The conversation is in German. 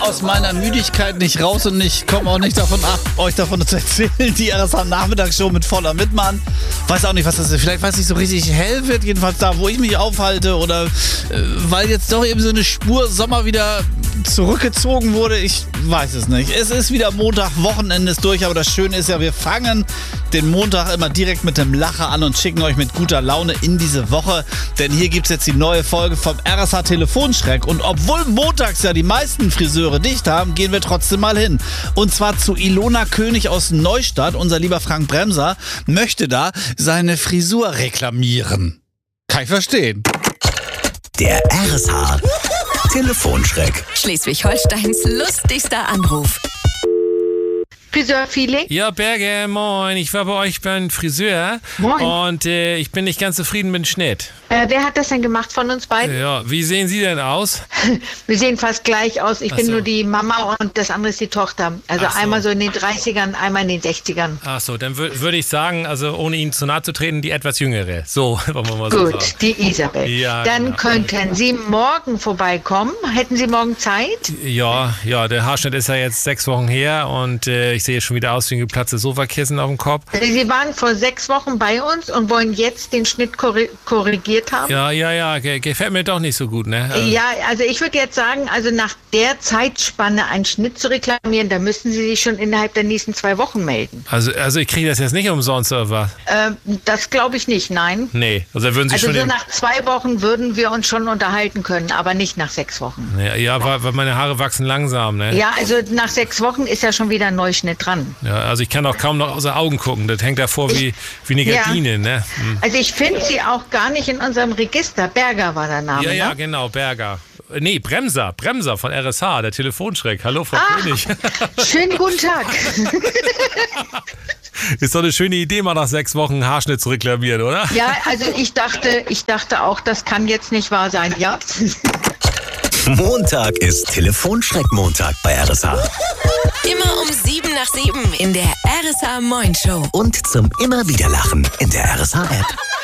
aus meiner Müdigkeit nicht raus und ich komme auch nicht davon ab, euch davon zu erzählen. Die RSH-Nachmittagsshow mit voller Mitmann. Weiß auch nicht, was das ist. Vielleicht, weil es nicht so richtig hell wird, jedenfalls da, wo ich mich aufhalte. Oder weil jetzt doch eben so eine Spur Sommer wieder zurückgezogen wurde. Ich weiß es nicht. Es ist wieder Montag, Wochenende ist durch. Aber das Schöne ist ja, wir fangen den Montag immer direkt mit dem Lacher an und schicken euch mit guter Laune in diese Woche. Denn hier gibt es jetzt die neue Folge vom RSH Telefonschreck. Und obwohl montags ja die meisten Friseure dicht haben, gehen wir trotzdem mal hin. Und zwar zu Ilona König aus Neustadt. Unser lieber Frank Bremser möchte da seine Frisur reklamieren. Kann ich verstehen. Der RSH Telefonschreck. Schleswig-Holsteins lustigster Anruf. Friseur Felix? Ja, Berge, moin. Ich war bei euch beim Friseur. Moin. Und ich bin nicht ganz zufrieden mit dem Schnitt. Wer hat das denn gemacht von uns beiden? Ja, wie sehen Sie denn aus? Wir sehen fast gleich aus. Ich bin so. nur die Mama und das andere ist die Tochter. Also Ach so. einmal so in den 30ern, einmal in den 60ern. Ach so, dann würde ich sagen, also ohne Ihnen zu nahe zu treten, die etwas jüngere. So, wollen wir mal so Gut, sagen. die Isabel. Ja, Dann genau. könnten Sie morgen vorbeikommen. Hätten Sie morgen Zeit? Ja, der Haarschnitt ist ja jetzt 6 Wochen her und ich sehe schon wieder aus wie ein geplatztes Sofakissen auf dem Kopf. Sie waren vor 6 Wochen bei uns und wollen jetzt den Schnitt korrigiert haben? Ja, gefällt mir doch nicht so gut, ne? Ja, also ich würde jetzt sagen, also nach der Zeitspanne einen Schnitt zu reklamieren, da müssten Sie sich schon innerhalb der nächsten 2 Wochen melden. Also ich kriege das jetzt nicht umsonst oder was? Das glaube ich nicht, nein. Nee, also würden Sie Also schon... so nach 2 Wochen würden wir uns schon unterhalten können, aber nicht nach 6 Wochen. Ja, weil meine Haare wachsen langsam, ne? Ja, also nach 6 Wochen ist ja schon wieder ein Neuschnitt dran. Ja, also ich kann auch kaum noch aus den Augen gucken. Das hängt davor wie eine Gardine, ne? Hm. Also ich finde Sie auch gar nicht in unserem Register. Berger war der Name, Ja, ne? genau, Berger. Nee, Bremser von RSH, der Telefonschreck. Hallo, Frau König. Schönen guten Tag. Ist doch eine schöne Idee, mal nach 6 Wochen einen Haarschnitt zu reklamieren, oder? Ja, also ich dachte auch, das kann jetzt nicht wahr sein, ja? Montag ist Telefonschreck-Montag bei RSH. Immer um 7 nach 7 in der RSH Moin Show. Und zum Immer-Wieder-Lachen in der RSH-App.